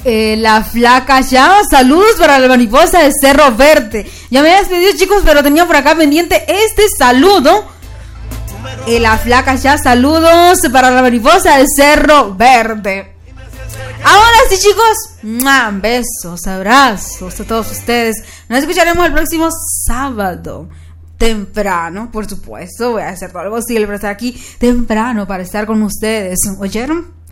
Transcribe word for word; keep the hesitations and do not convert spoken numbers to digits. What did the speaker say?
Eh, la flaca llama, saludos para la mariposa de Cerro Verde. Ya me había despedido, chicos, pero tenía por acá pendiente este saludo. Eh, la flaca ya, saludos para la mariposa de Cerro Verde. Ahora sí, chicos, ¡mua! Besos, abrazos a todos ustedes. Nos escucharemos el próximo sábado temprano, por supuesto. Voy a hacer todo lo posible para estar aquí temprano, para estar con ustedes. ¿Oyeron?